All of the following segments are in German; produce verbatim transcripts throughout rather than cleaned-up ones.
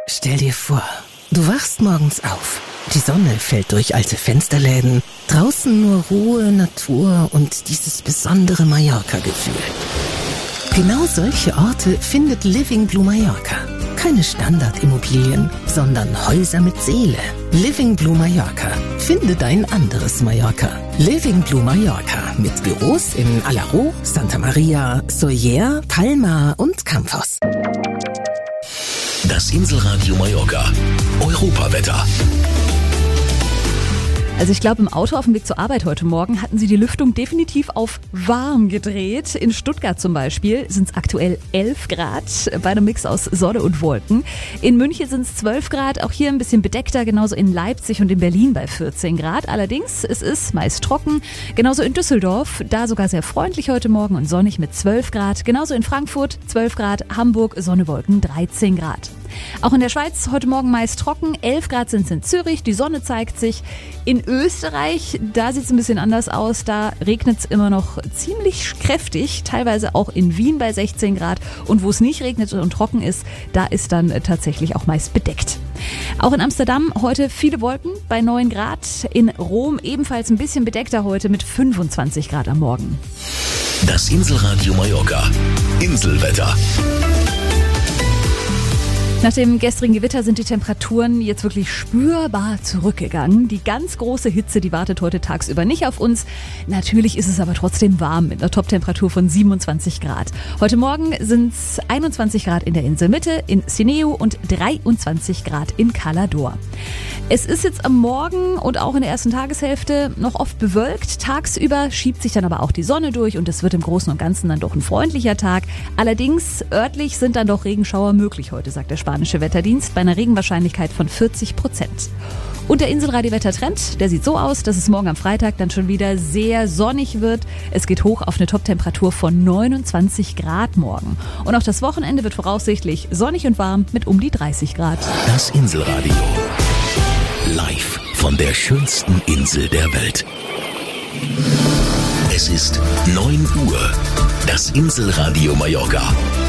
Stell dir vor, du wachst morgens auf. Die Sonne fällt durch alte Fensterläden. Draußen nur Ruhe, Natur und dieses besondere Mallorca-Gefühl. Genau solche Orte findet Living Blue Mallorca. Keine Standardimmobilien, sondern Häuser mit Seele. Living Blue Mallorca. Finde dein anderes Mallorca. Living Blue Mallorca mit Büros in Alaró, Santa Maria, Sóller, Palma und Campos. Das Inselradio Mallorca. Europawetter. Also ich glaube, im Auto auf dem Weg zur Arbeit heute Morgen hatten sie die Lüftung definitiv auf warm gedreht. In Stuttgart zum Beispiel sind es aktuell elf Grad bei einem Mix aus Sonne und Wolken. In München sind es zwölf Grad, auch hier ein bisschen bedeckter, genauso in Leipzig und in Berlin bei vierzehn Grad. Allerdings, es ist meist trocken, genauso in Düsseldorf, da sogar sehr freundlich heute Morgen und sonnig mit zwölf Grad. Genauso in Frankfurt zwölf Grad, Hamburg, Sonne, Wolken dreizehn Grad. Auch in der Schweiz heute Morgen meist trocken, elf Grad sind es in Zürich, die Sonne zeigt sich. In Österreich, da sieht es ein bisschen anders aus, da regnet es immer noch ziemlich kräftig, teilweise auch in Wien bei sechzehn Grad. Und wo es nicht regnet und trocken ist, da ist dann tatsächlich auch meist bedeckt. Auch in Amsterdam heute viele Wolken bei neun Grad, in Rom ebenfalls ein bisschen bedeckter heute mit fünfundzwanzig Grad am Morgen. Das Inselradio Mallorca. Inselwetter. Nach dem gestrigen Gewitter sind die Temperaturen jetzt wirklich spürbar zurückgegangen. Die ganz große Hitze, die wartet heute tagsüber nicht auf uns. Natürlich ist es aber trotzdem warm mit einer Toptemperatur von siebenundzwanzig Grad. Heute Morgen sind es einundzwanzig Grad in der Inselmitte, in Sineu und dreiundzwanzig Grad in Cala d'Or. Es ist jetzt am Morgen und auch in der ersten Tageshälfte noch oft bewölkt. Tagsüber schiebt sich dann aber auch die Sonne durch und es wird im Großen und Ganzen dann doch ein freundlicher Tag. Allerdings örtlich sind dann doch Regenschauer möglich heute, sagt der spanische Wetterdienst, bei einer Regenwahrscheinlichkeit von vierzig Prozent. Und der Inselradio-Wettertrend, der sieht so aus, dass es morgen am Freitag dann schon wieder sehr sonnig wird. Es geht hoch auf eine Toptemperatur von neunundzwanzig Grad morgen. Und auch das Wochenende wird voraussichtlich sonnig und warm mit um die dreißig Grad. Das Inselradio. Live von der schönsten Insel der Welt. Es ist neun Uhr. Das Inselradio Mallorca.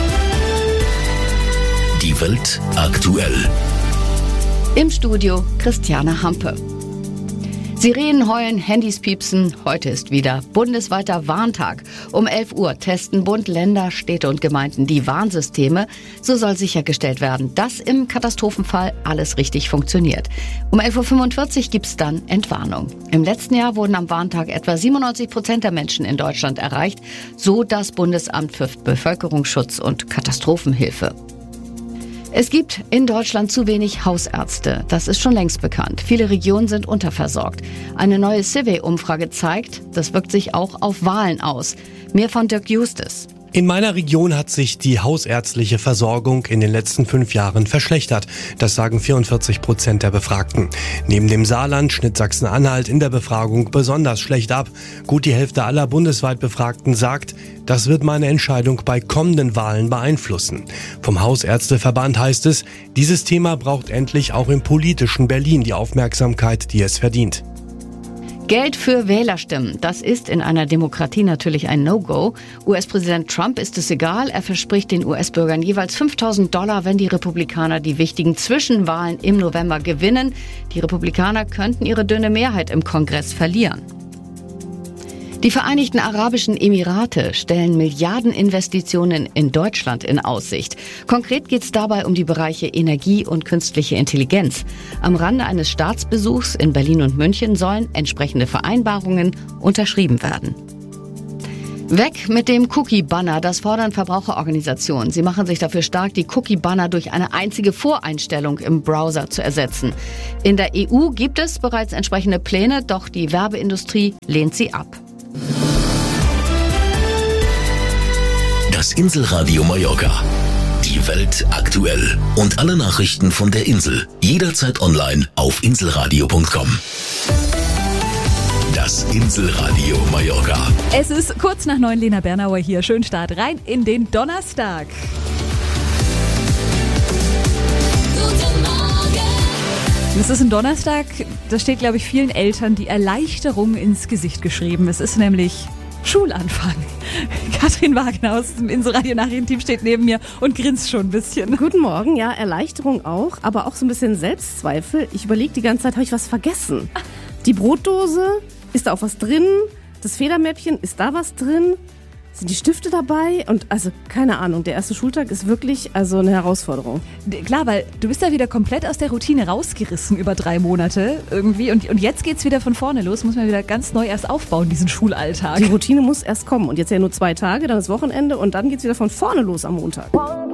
Die Welt aktuell. Im Studio Christiane Hampe. Sirenen heulen, Handys piepsen. Heute ist wieder bundesweiter Warntag. Um elf Uhr testen Bund, Länder, Städte und Gemeinden die Warnsysteme. So soll sichergestellt werden, dass im Katastrophenfall alles richtig funktioniert. Um elf Uhr fünfundvierzig gibt es dann Entwarnung. Im letzten Jahr wurden am Warntag etwa siebenundneunzig Prozent der Menschen in Deutschland erreicht, so das Bundesamt für Bevölkerungsschutz und Katastrophenhilfe. Es gibt in Deutschland zu wenig Hausärzte. Das ist schon längst bekannt. Viele Regionen sind unterversorgt. Eine neue Civey-Umfrage zeigt, das wirkt sich auch auf Wahlen aus. Mehr von Dirk Justus. In meiner Region hat sich die hausärztliche Versorgung in den letzten fünf Jahren verschlechtert. Das sagen vierundvierzig Prozent der Befragten. Neben dem Saarland schnitt Sachsen-Anhalt in der Befragung besonders schlecht ab. Gut die Hälfte aller bundesweit Befragten sagt, das wird meine Entscheidung bei kommenden Wahlen beeinflussen. Vom Hausärzteverband heißt es, dieses Thema braucht endlich auch im politischen Berlin die Aufmerksamkeit, die es verdient. Geld für Wählerstimmen, das ist in einer Demokratie natürlich ein No-Go. U S-Präsident Trump ist es egal, er verspricht den U S-Bürgern jeweils fünftausend Dollar, wenn die Republikaner die wichtigen Zwischenwahlen im November gewinnen. Die Republikaner könnten ihre dünne Mehrheit im Kongress verlieren. Die Vereinigten Arabischen Emirate stellen Milliardeninvestitionen in Deutschland in Aussicht. Konkret geht es dabei um die Bereiche Energie und künstliche Intelligenz. Am Rande eines Staatsbesuchs in Berlin und München sollen entsprechende Vereinbarungen unterschrieben werden. Weg mit dem Cookie-Banner, das fordern Verbraucherorganisationen. Sie machen sich dafür stark, die Cookie-Banner durch eine einzige Voreinstellung im Browser zu ersetzen. In der E U gibt es bereits entsprechende Pläne, doch die Werbeindustrie lehnt sie ab. Das Inselradio Mallorca. Die Welt aktuell. Und alle Nachrichten von der Insel. Jederzeit online auf inselradio punkt com. Das Inselradio Mallorca. Es ist kurz nach neun, Lena Bernauer hier. Schönen Start rein in den Donnerstag. Guten Morgen. Es ist ein Donnerstag, da steht, glaube ich, vielen Eltern die Erleichterung ins Gesicht geschrieben. Es ist nämlich Schulanfang. Katrin Wagner aus dem Inselradio-Nachrichtenteam steht neben mir und grinst schon ein bisschen. Guten Morgen, ja, Erleichterung auch, aber auch so ein bisschen Selbstzweifel. Ich überlege die ganze Zeit, habe ich was vergessen? Die Brotdose, ist da auch was drin? Das Federmäppchen, ist da was drin? Sind die Stifte dabei? Und also, keine Ahnung, der erste Schultag ist wirklich also eine Herausforderung. D- Klar, weil du bist ja wieder komplett aus der Routine rausgerissen über drei Monate irgendwie und, und jetzt geht's wieder von vorne los, muss man wieder ganz neu erst aufbauen, diesen Schulalltag. Die Routine muss erst kommen und jetzt ja nur zwei Tage, dann ist Wochenende und dann geht's wieder von vorne los am Montag.